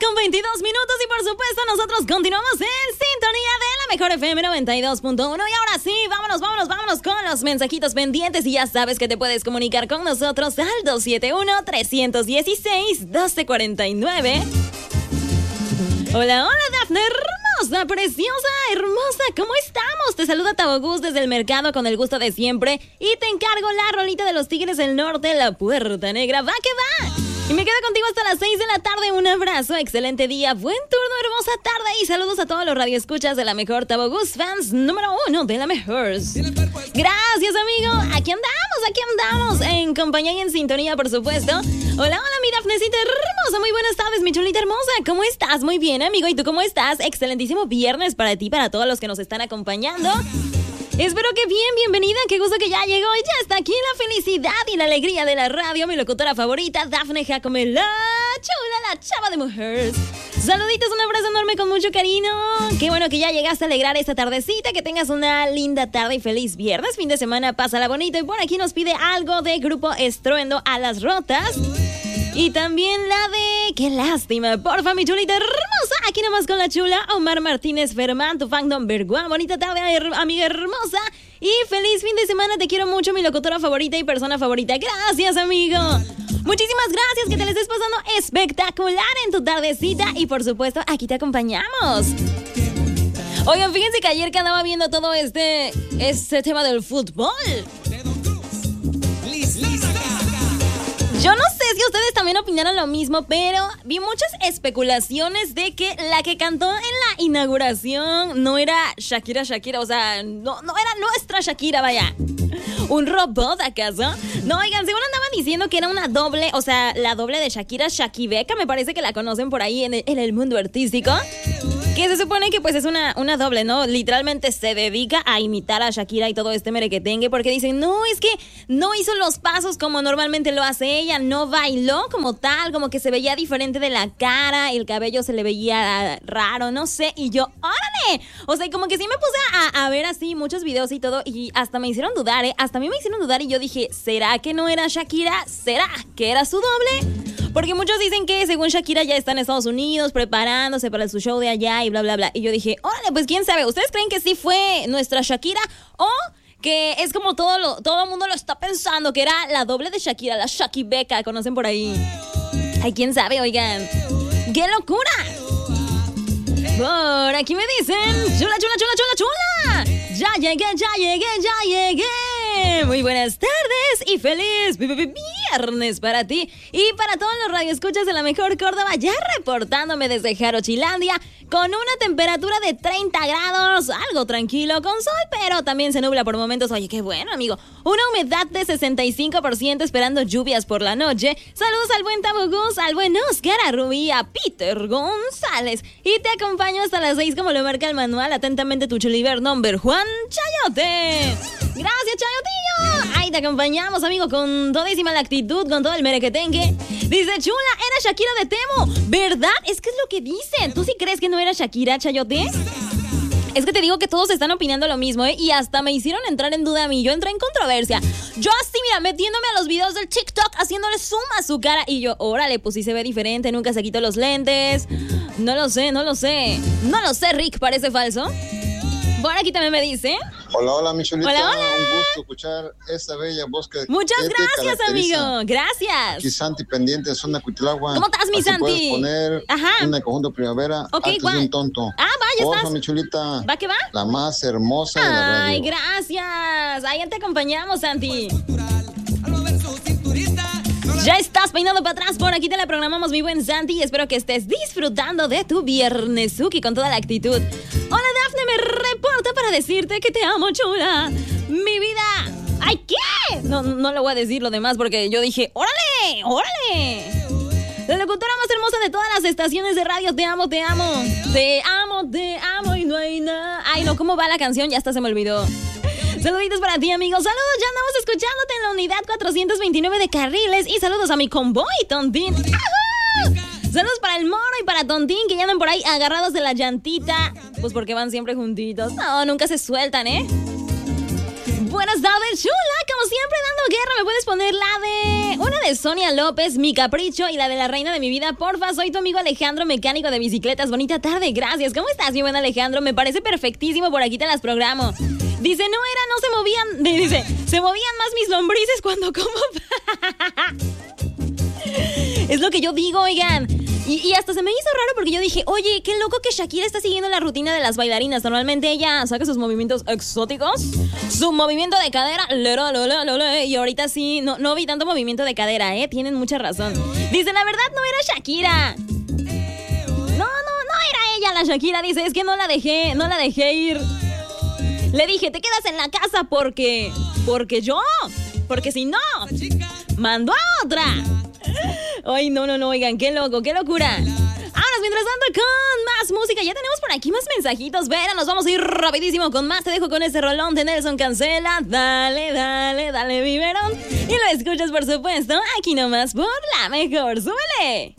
con 22 minutos y por supuesto nosotros continuamos en sintonía de la mejor FM 92.1 y ahora sí, vámonos con los mensajitos pendientes y ya sabes que te puedes comunicar con nosotros al 271-316-1249. Hola, Dafne, hermosa, preciosa, hermosa, ¿cómo estamos? Te saluda Tabogus desde el mercado con el gusto de siempre y te encargo la rolita de los Tigres del Norte, La Puerta Negra, va que va. Y me quedo contigo hasta las 6 de la tarde, un abrazo, excelente día, buen turno, hermosa tarde y saludos a todos los radioescuchas de la mejor Tabogus, fans número 1 de la mejor. Gracias, amigo, aquí andamos, en compañía y en sintonía, por supuesto. Hola, mi Dafnecita hermosa, muy buenas tardes, mi chulita hermosa, ¿cómo estás? Muy bien, amigo, ¿y tú cómo estás? Excelentísimo viernes para ti, para todos los que nos están acompañando. Espero que bienvenida, qué gusto que ya llegó y ya está aquí la felicidad y la alegría de la radio, mi locutora favorita, Dafne Jacome, la chula, la chava de mujeres. Saluditos, un abrazo enorme con mucho cariño. Qué bueno que ya llegaste a alegrar esta tardecita, que tengas una linda tarde y feliz viernes, fin de semana, pásala bonito. Y por aquí nos pide algo de Grupo Estruendo, A las Rotas. Y también la de Qué lástima, porfa, mi chulita hermosa. Aquí nomás con la chula, Omar Martínez Fermán, tu fan number one. Bonita tarde, amiga hermosa. Y feliz fin de semana, te quiero mucho, mi locutora favorita y persona favorita. Gracias, amigo. Muchísimas gracias, que te la estés pasando espectacular en tu tardecita. Y por supuesto, aquí te acompañamos. Oigan, fíjense que ayer que andaba viendo todo este tema del fútbol. Yo no sé si ustedes también opinaron lo mismo, pero vi muchas especulaciones de que la que cantó en la inauguración no era Shakira, o sea, no era nuestra Shakira, vaya. ¿Un robot acaso? No, oigan, según andaban diciendo que era una doble, o sea, la doble de Shakira, Shakibeca, me parece que la conocen por ahí en el mundo artístico. Que se supone que pues es una doble, ¿no? Literalmente se dedica a imitar a Shakira y todo este merequetengue porque dicen, no, es que no hizo los pasos como normalmente lo hace ella, no bailó como tal, como que se veía diferente de la cara, el cabello se le veía raro, no sé, y yo, ¡órale! O sea, como que sí me puse a ver así muchos videos y todo y hasta me hicieron dudar, hasta a mí me hicieron dudar y yo dije, ¿será que no era Shakira? ¿Será que era su doble? Porque muchos dicen que según Shakira ya está en Estados Unidos preparándose para su show de allá y bla, bla, bla. Y yo dije, órale, pues quién sabe. ¿Ustedes creen que sí fue nuestra Shakira o que es como todo el mundo lo está pensando, que era la doble de Shakira, la Shakibeca, conocen por ahí? Ay, quién sabe, oigan. ¡Qué locura! Por aquí me dicen, chula. Ya llegué. Muy buenas tardes y feliz viernes para ti y para todos los radioescuchas de la mejor Córdoba, ya reportándome desde Jarochilandia con una temperatura de 30 grados, algo tranquilo, con sol, pero también se nubla por momentos. Oye, qué bueno, amigo. Una humedad de 65%, esperando lluvias por la noche. Saludos al buen Tabogus, al buen Oscar, a Rubí, a Peter González. Y te acompaño hasta las 6 como lo marca el manual. Atentamente tu chuliver number Juan Chayote. Gracias, Chayotillo. Ahí te acompañamos, amigo, con todísima la actitud, con todo el merequetengue. Dice, chula, era Shakira de Temo. ¿Verdad? Es que es lo que dicen. ¿Tú sí crees que no era Shakira, Chayote? Es que te digo que todos están opinando lo mismo, ¿eh? Y hasta me hicieron entrar en duda a mí. Yo entré en controversia. Yo así, mira, metiéndome a los videos del TikTok, haciéndole zoom a su cara. Y yo, órale, pues sí se ve diferente. Nunca se quitó los lentes. No lo sé, Rick, parece falso. Por aquí también me dice. Hola, mi chulita. Hola. Un gusto escuchar esta bella voz que muchas gracias, amigo. Gracias. Aquí Santi pendiente, zona Cuitlagua. ¿Cómo estás, mi Santi? Puedes poner una conjunto primavera antes de un tonto. Ah, vaya, porfa, estás. Mi chulita. ¿Va que va? La más hermosa de la radio. Ay, gracias. Ahí te acompañamos, Santi. Ya estás peinando para atrás, por aquí te la programamos, mi buen Santi, y espero que estés disfrutando de tu viernesuki con toda la actitud. Hola, Dafne, me reporta para decirte que te amo, chula. Mi vida. ¿Ay, qué? No le voy a decir lo demás porque yo dije, ¡órale! La locutora más hermosa de todas las estaciones de radio, te amo. Te amo y no hay nada. Ay, no, ¿cómo va la canción? Ya hasta se me olvidó. Saluditos para ti, amigos. Saludos, ya andamos escuchándote en la unidad 429 de Carriles. Y saludos a mi convoy, Tontín. ¡Ajá! Saludos para el Moro y para Tontín, que ya andan por ahí agarrados de la llantita. Pues porque van siempre juntitos. No, nunca se sueltan, ¿eh? Buenas tardes, chula. Como siempre, dando guerra. ¿Me puedes poner una de Sonia López, Mi Capricho, y la de La Reina de mi Vida? Porfa, soy tu amigo Alejandro, mecánico de bicicletas. Bonita tarde, gracias. ¿Cómo estás, mi buen Alejandro? Me parece perfectísimo. Por aquí te las programo. Dice, no se movían. Dice, se movían más mis lombrices cuando como. Es lo que yo digo, oigan. Y hasta se me hizo raro porque yo dije, oye, qué loco que Shakira está siguiendo la rutina de las bailarinas. Normalmente ella saca sus movimientos exóticos, su movimiento de cadera, y ahorita sí, no vi tanto movimiento de cadera, tienen mucha razón. Dice, la verdad no era Shakira. No era ella la Shakira. Dice, es que no la dejé ir. Le dije, te quedas en la casa porque si no, mando a otra. Ay, no, oigan, qué loco, qué locura. Ahora, mientras tanto, con más música. Ya tenemos por aquí más mensajitos. Pero nos vamos a ir rapidísimo con más. Te dejo con ese rolón de Nelson Cancela. Dale, biberón. Y lo escuchas, por supuesto, aquí nomás por La Mejor. ¡Súbele!